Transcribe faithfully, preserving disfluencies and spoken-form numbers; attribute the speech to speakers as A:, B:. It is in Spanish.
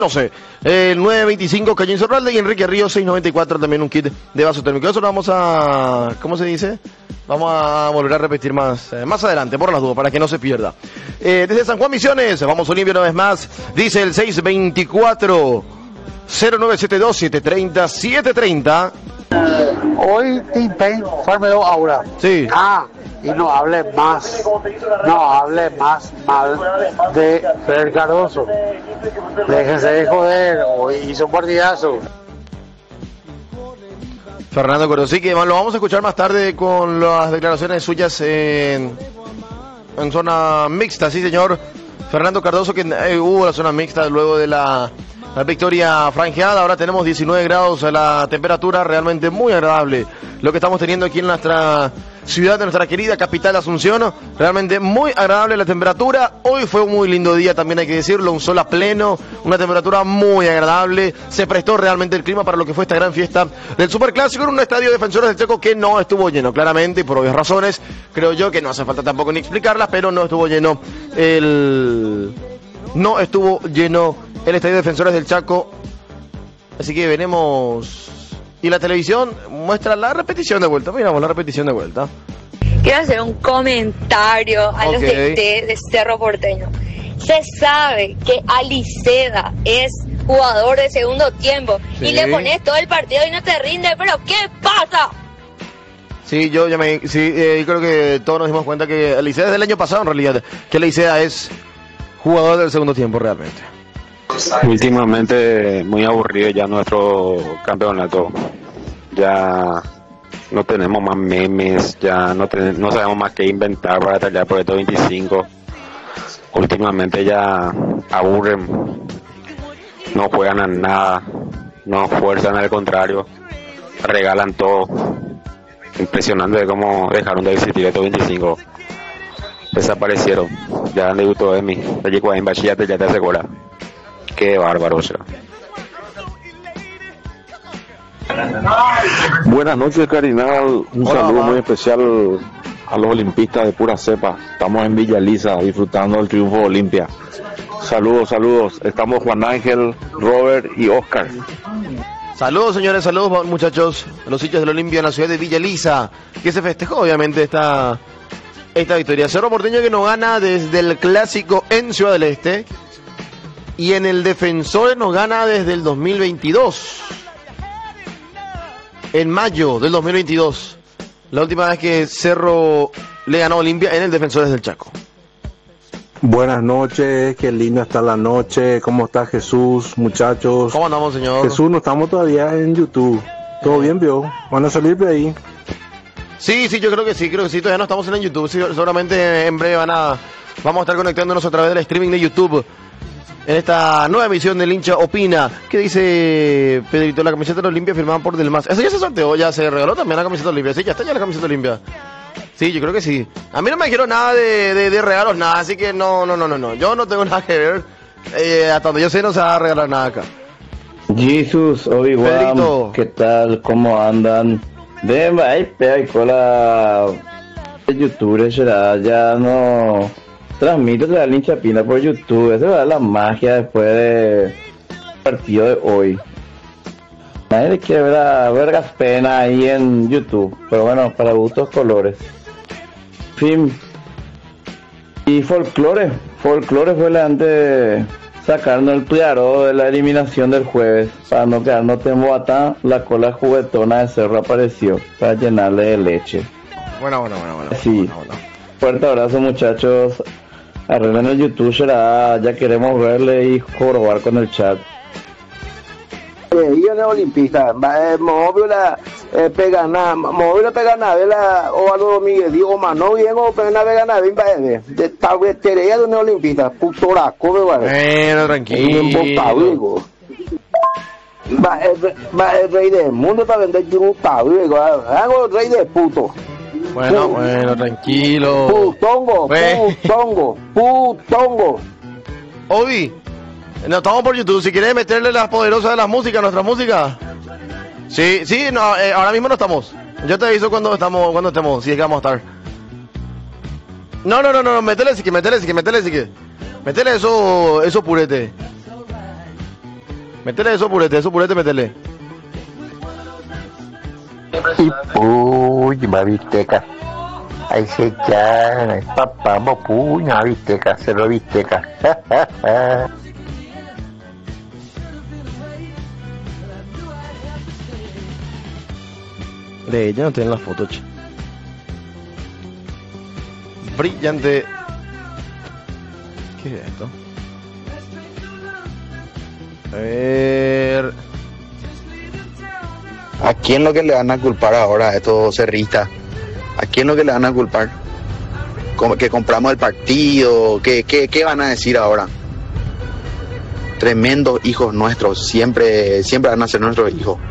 A: No sé, el nueve veinticinco Calle Insorralde y Enrique Ríos seiscientos noventa y cuatro también un kit de vaso térmico. Eso lo vamos a, ¿cómo se dice? Vamos a volver a repetir más, eh, más adelante, por las dudas, para que no se pierda. Eh, desde San Juan Misiones, vamos a Olimpia una vez más, dice el seis veinticuatro cero nueve siete dos siete tres cero siete tres cero.
B: Hoy Team Pain Fármelo Aura.
A: Sí.
B: Ah, y no hable más, no hable más mal de Fer Cardoso. Déjense de joder, hoy hizo un partidazo.
A: Fernando Cardoso, sí, que lo vamos a escuchar más tarde con las declaraciones suyas en, en zona mixta, sí señor. Fernando Cardoso, que eh, hubo la zona mixta luego de la, la victoria franjeada. Ahora tenemos diecinueve grados, la temperatura realmente muy agradable. Lo que estamos teniendo aquí en nuestra ciudad, de nuestra querida capital Asunción, realmente muy agradable la temperatura. Hoy fue un muy lindo día, también hay que decirlo, un sol a pleno, una temperatura muy agradable. Se prestó realmente el clima para lo que fue esta gran fiesta del Superclásico en un estadio Defensores del Chaco que no estuvo lleno, claramente, y por obvias razones. Creo yo que no hace falta tampoco ni explicarlas, pero no estuvo lleno el... No estuvo lleno el estadio Defensores del Chaco. Así que veremos... Y la televisión muestra la repetición de vuelta. Miramos la repetición de vuelta.
C: Quiero hacer un comentario a
A: Okay.
C: los de, de, de Cerro Porteño. Se sabe que Aliceda es jugador de segundo tiempo,
A: Sí.
C: y le pones todo el partido y no te rinde, pero ¿qué pasa?
A: Sí, yo ya me... Sí, eh, creo que todos nos dimos cuenta que Licea desde el año pasado, en realidad, que Licea es jugador del segundo tiempo, realmente.
D: Últimamente muy aburrido ya nuestro campeonato. Ya no tenemos más memes, ya no, ten, no sabemos más qué inventar para tallar por estos veinticinco. Últimamente ya aburren, no juegan a nada, no fuerzan, al contrario, regalan todo. Impresionante cómo dejaron de existir estos veinticinco. Desaparecieron, ya han debutado en mí, ya llegó en bachillerato, ya te asegura. Qué bárbaro, o sea.
E: Buenas noches, Carinal. Un
A: Hola,
E: saludo
A: mamá.
E: muy especial a los olimpistas de pura cepa. Estamos en Villa Elisa disfrutando del triunfo de Olimpia. Saludos, saludos. Estamos Juan Ángel, Robert y Oscar.
A: Saludos, señores, saludos, muchachos, a los sitios del Olimpia en la ciudad de Villa Elisa, que se festejó, obviamente, esta, esta victoria. Cerro Porteño que no gana desde el Clásico en Ciudad del Este. Y en el Defensores nos gana desde el dos mil veintidós. En mayo del dos mil veintidós. La última vez que Cerro le ganó a Olimpia en el Defensores del Chaco.
F: Buenas noches, qué linda está la noche. ¿Cómo está Jesús, muchachos?
A: ¿Cómo andamos, señor?
F: Jesús, no estamos todavía en YouTube. ¿Todo bien, vio? ¿Van a salir de ahí?
A: Sí, sí, yo creo que sí, creo que sí. Todavía no estamos en YouTube. Sí, seguramente en breve van a, vamos a estar conectándonos a través del streaming de YouTube. En esta nueva emisión del Hincha Opina. ¿Qué dice Pedrito? La camiseta de Olimpia firmada por Del Mas. ¿Eso ya se sorteó? ¿Ya se regaló también la camiseta de Olimpia? Sí, ya está ya la camiseta de Olimpia. Sí, yo creo que sí. A mí no me dijeron nada de, de, de regalos, nada. Así que no, no, no, no, no. Yo no tengo nada que ver. Eh, hasta donde yo sé no se va a regalar nada acá.
G: Jesus, Obi-Wan,
A: Pedrito.
G: ¿qué tal? ¿Cómo andan? De ahí pega con la de YouTube, será, ya no transmite la hincha pina por YouTube. Esa va la magia después del partido de hoy. Nadie le quiere ver a Vergas Pena ahí en YouTube, pero bueno, para gustos colores. Fin. Y folclore, folclore fue la antes sacarnos el piaro de la eliminación del jueves. Para no quedarnos en Boatán, la cola juguetona de Cerro apareció para llenarle de leche.
A: Bueno, bueno, bueno, bueno.
G: Sí.
A: Bueno, bueno.
G: Fuerte abrazo, muchachos. Arreglen el YouTube, será, ya queremos verle y jorobar con el chat.
B: Io ne olimpista, ma móvil la pegana, móvil la pegana vela o algo Miguel Diego Mano bien o pegana vegana bien bae de tal vez terea de olimpista, putora, come va.
A: Bueno, tranquilo.
B: Embotado. Va va el rey del mundo para vender churutado, hago rey de puto.
A: Bueno, bueno, tranquilo.
B: Putongo,
A: Bueno.
B: putongo, putongo.
A: Obi, no estamos por YouTube. Si quieres meterle las poderosas de las músicas a nuestra música. Sí, sí, no, eh, ahora mismo no estamos. Yo te aviso cuando estamos, cuando estemos, si es que vamos a estar. No, no, no, no, métele sí que, métele sí que, métele sí que. Métele eso, eso purete. Métele eso, purete, eso, purete, métele.
H: Y puy, Mavisteca. Ahí se llama, papá, puño, Mavisteca, cerro Visteca.
A: De ella no tienen las fotos, che. Brillante. ¿Qué es esto? A ver.
I: ¿A quién lo que le van a culpar ahora a estos cerristas? ¿A quién lo que le van a culpar? ¿Cómo que compramos el partido? ¿Qué, qué, qué van a decir ahora? Tremendos hijos nuestros, siempre, siempre van a ser nuestros hijos.